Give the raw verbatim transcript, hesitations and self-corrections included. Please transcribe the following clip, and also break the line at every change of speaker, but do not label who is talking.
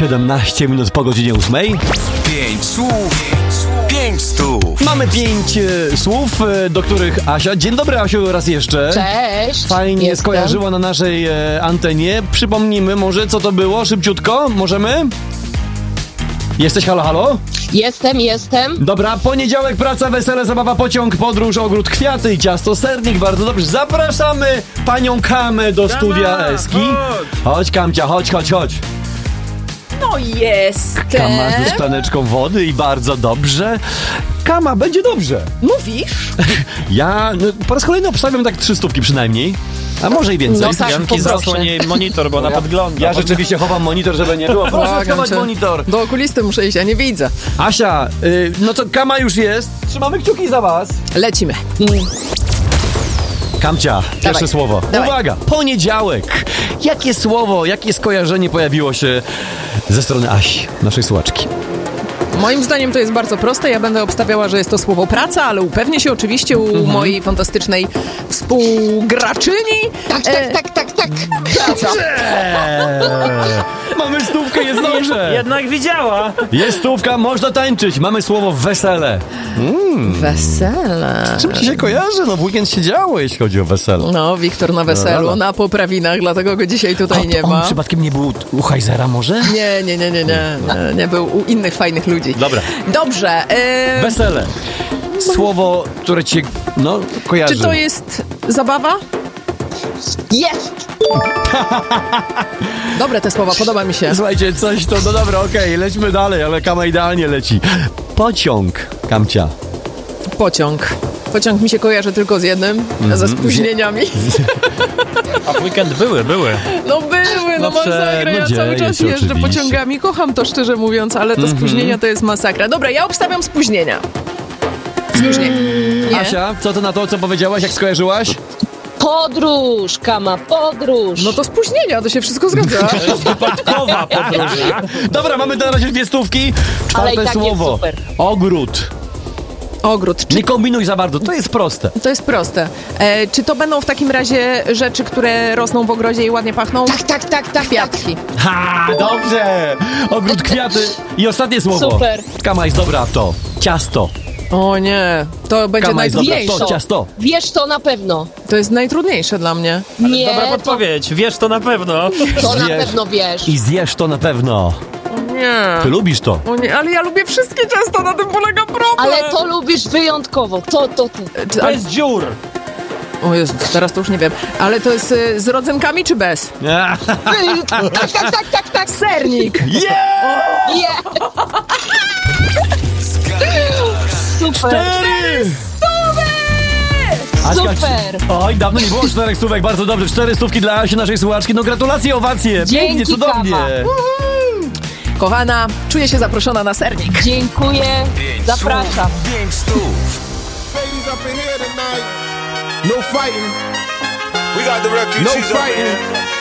siedemnaście minut po godzinie ósmej.
Pięć słów, pięć stów.
Mamy pięć e, słów, e, do których Asia... Dzień dobry, Asiu, raz jeszcze.
Cześć.
Fajnie
Jestem.
skojarzyła na naszej e, antenie. Przypomnijmy może, co to było, szybciutko. Możemy? Jesteś, halo, halo?
Jestem, jestem.
Dobra, poniedziałek, praca, wesele, zabawa, pociąg, podróż, ogród, kwiaty, ciasto, sernik. Bardzo dobrze. Zapraszamy panią Kamę do studia Eski. Chodź, Kamcia, chodź, chodź, chodź.
No jestem.
Kama ze szklaneczką wody i bardzo dobrze. Kama, będzie dobrze.
Mówisz?
Ja no, po raz kolejny obstawiam tak trzy stówki przynajmniej. A może i więcej.
No, Sasz,
Janki,
poproszę.
zasłoń jej monitor, bo ona podgląda.
Ja rzeczywiście chowam monitor, żeby nie było. Proszę
Błagam
schować
cię.
monitor.
Do okulisty muszę iść, ja nie widzę.
Asia, y, no to Kama już jest. Trzymamy kciuki za was.
Lecimy.
Kamcia, pierwsze
Dawaj.
słowo.
Dawaj.
Uwaga, poniedziałek. Jakie słowo, jakie skojarzenie pojawiło się ze strony Asi, naszej słuchaczki?
Moim zdaniem to jest bardzo proste. Ja będę obstawiała, że jest to słowo praca, ale upewnię się oczywiście u
Mhm.
mojej fantastycznej współgraczyni.
Tak, tak, tak, tak, tak.
Praca.
Eee, mamy stówkę, jest dobrze.
Jednak widziała.
Jest stówka, można tańczyć. Mamy słowo wesele.
Wesele.
Czym ci się kojarzy? No w weekend się działo, jeśli chodzi o wesele.
No, Wiktor na weselu,
Dobra.
na poprawinach, dlatego go dzisiaj tutaj nie
on
ma.
przypadkiem nie był u Heizera może?
Nie, nie, nie, nie, nie, nie, nie był u innych fajnych ludzi.
Dobra.
Dobrze. Yy,
Wesele. Słowo, które cię, no, kojarzy.
czy to jest zabawa?
Jest.
Dobre te słowa, podoba mi się.
Słuchajcie, coś to, no dobra, okej, lećmy dalej, ale Kama idealnie leci. Pociąg, Kamcia.
Pociąg. Pociąg mi się kojarzy tylko z jednym, ze spóźnieniami.
A w weekend były, były.
No były, no
No prze-
masakra,
no
ja
dzieje
cały czas
się
jeżdżę
oczywiście.
pociągami, kocham to szczerze mówiąc, ale to spóźnienia to jest masakra. Dobra, ja obstawiam spóźnienia. Spóźnienia. Nie?
Asia, co ty na to, co powiedziałaś, jak skojarzyłaś?
Podróż, Kama, podróż.
No to spóźnienia, to się wszystko zgadza.
To jest wypadkowa podróż.
Dobra, mamy na razie dwie stówki. Czwarte
Ale i tak jest
słowo.
super.
Ogród.
Ogród. Czy
Nie kombinuj za bardzo, to jest proste.
to jest proste. E, czy to będą w takim razie rzeczy, które rosną w ogrodzie i ładnie pachną?
Tak, tak, tak, tak,
Kwiatki.
Ha, dobrze. Ogród, kwiaty. I ostatnie słowo.
Super.
Kama jest dobra w to. Ciasto.
O nie, to będzie
Kama jest dobra w
najtrudniejsze.
to, ciasto.
Wiesz to na pewno.
To jest najtrudniejsze dla mnie.
Nie,
Dobra
to,
podpowiedź, wiesz to na pewno.
to na
Wiesz.
pewno wiesz.
I zjesz to na pewno.
O nie.
Ty lubisz to.
O nie, ale ja lubię wszystkie ciasta, na tym polega problem.
Ale to lubisz wyjątkowo. To, to, to.
Czy, ale,
Bez dziur.
o Jezu, teraz to już nie wiem. Ale to jest y, z rodzynkami czy bez?
Tak, tak, tak, tak, tak.
Sernik.
Yeah!
Nie. Super.
Cztery! Aśka,
Super.
Oj, dawno nie było czterech stówek, bardzo dobrze. Cztery stówki dla Asi, naszej słuchaczki. No gratulacje, owacje.
Dzięki,
Pięknie, cudownie.
Kama.
Kochana, czuję się zaproszona na sernik.
Dziękuję.
Pięć
Zapraszam.
słów, pięć stów.
Ladies up in here tonight. No fighting.
We got the refugees
No
over here.
fighting.